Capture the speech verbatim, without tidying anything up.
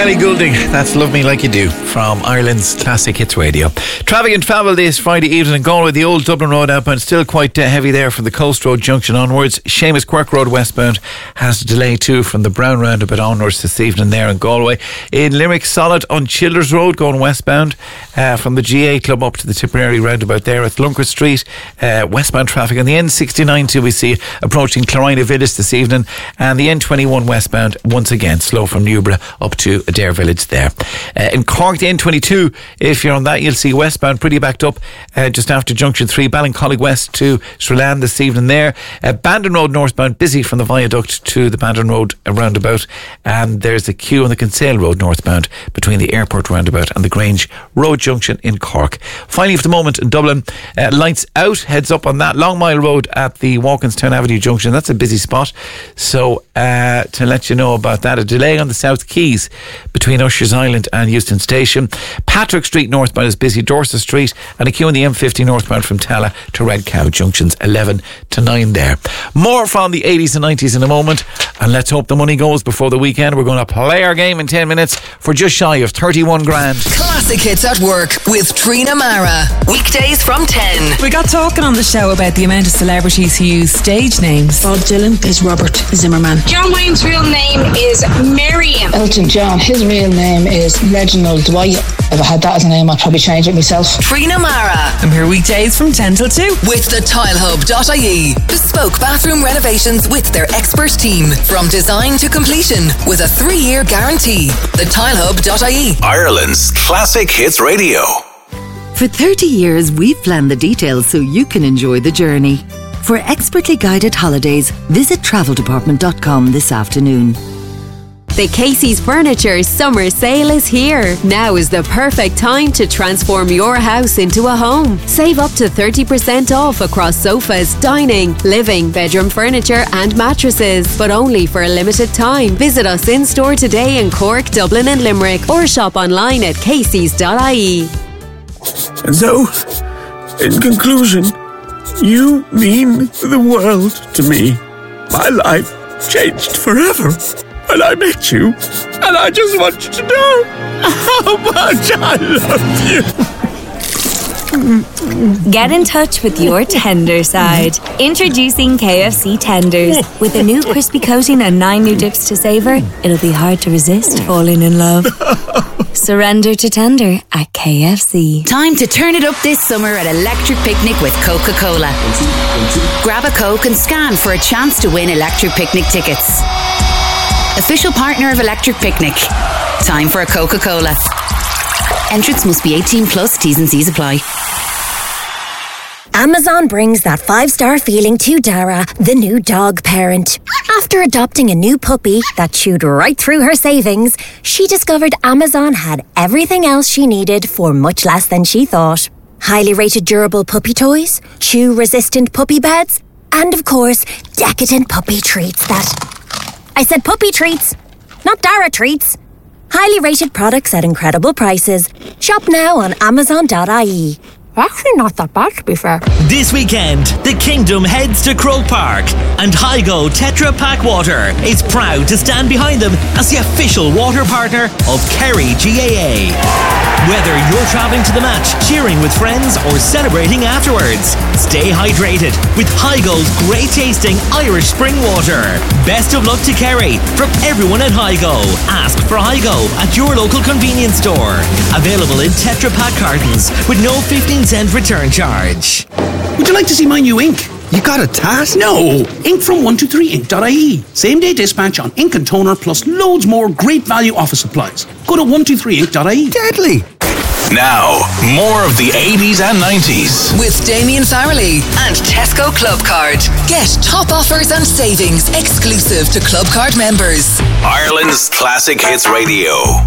Ellie Goulding, that's Love Me Like You Do from Ireland's Classic Hits Radio. Traffic and travel this Friday evening in Galway, the old Dublin Road outbound still quite uh, heavy there from the Coast Road junction onwards. Seamus Quirk Road westbound has a delay too from the Brown roundabout onwards this evening there in Galway. In Limerick, solid on Childers Road going westbound uh, from the G A Club up to the Tipperary roundabout there at Lunkers Street. Uh, westbound traffic on the N sixty-nine too we see approaching Clarina Village this evening, and the N twenty-one westbound once again slow from Newborough up to Adair Village there. Uh, in Cork, the N twenty-two, if you're on that, you'll see westbound pretty backed up uh, just after Junction three, Ballincollig West to Sriland this evening there. Uh, Bandon Road northbound busy from the viaduct to the Bandon Road roundabout, and there's a queue on the Kinsale Road northbound between the airport roundabout and the Grange Road junction in Cork. Finally, for the moment in Dublin, uh, lights out, heads up on that Long Mile Road at the Walkinstown Avenue junction. That's a busy spot, so uh, to let you know about that, a delay on the South Quays between Ushers Island and Euston Station. Patrick Street northbound is busy, Dorset Street, and a queue on the M fifty northbound from Tala to Red Cow, junctions eleven to nine there. More from the eighties and nineties in a moment, and let's hope the money goes before the weekend. We're going to play our game in ten minutes for just shy of thirty-one grand. Classic Hits at Work with Trina Mara, weekdays from ten. We got talking on the show about the amount of celebrities who use stage names. Bob Dylan is Robert Zimmerman. John Wayne's real name is Miriam. Elton John, his real name is Reginald Dwight. If I had that as a name, I'd probably change it myself. Trina Mara. I'm here weekdays from ten till two. With the tile hub dot I E. Bespoke bathroom renovations with their expert team. From design to completion with a three-year guarantee. the tile hub dot I E. Ireland's Classic Hits Radio. For thirty years, we've planned the details so you can enjoy the journey. For expertly guided holidays, visit travel department dot com this afternoon. The Casey's Furniture Summer Sale is here. Now is the perfect time to transform your house into a home. Save up to thirty percent off across sofas, dining, living, bedroom furniture and mattresses, but only for a limited time. Visit us in store today in Cork, Dublin and Limerick, or shop online at caseys dot I E. And so, in conclusion, you mean the world to me. My life changed forever when I met you, and I just want you to know how much I love you. Get in touch with your tender side. Introducing K F C Tenders. With a new crispy coating and nine new dips to savour, it'll be hard to resist falling in love. Surrender to tender at K F C. Time to turn it up this summer at Electric Picnic with Coca-Cola. Grab a Coke and scan for a chance to win Electric Picnic tickets. Official partner of Electric Picnic. Time for a Coca-Cola. Entrance must be eighteen plus, T's and C's apply. Amazon brings that five-star feeling to Dara, the new dog parent. After adopting a new puppy that chewed right through her savings, she discovered Amazon had everything else she needed for much less than she thought. Highly rated durable puppy toys, chew-resistant puppy beds, and of course, decadent puppy treats that... I said puppy treats, not Dara treats. Highly rated products at incredible prices. Shop now on amazon dot I E. Actually not that bad, to be fair. This weekend, the Kingdom heads to Croke Park, and Hygo Tetra Pak Water is proud to stand behind them as the official water partner of Kerry G A A. Whether you're travelling to the match, cheering with friends, or celebrating afterwards, stay hydrated with Hygo's great tasting Irish spring water. Best of luck to Kerry from everyone at Hygo. Ask for Hygo at your local convenience store. Available in Tetra Pak cartons with no fifteen cent return charge. Would you like to see my new ink? You got a task? No! Ink from one two three ink dot I E. Same day dispatch on ink and toner, plus loads more great value office supplies. Go to one two three ink dot I E. Deadly! Now, more of the eighties and nineties. With Damien Farrelly and Tesco Club Card. Get top offers and savings exclusive to Club Card members. Ireland's Classic Hits Radio.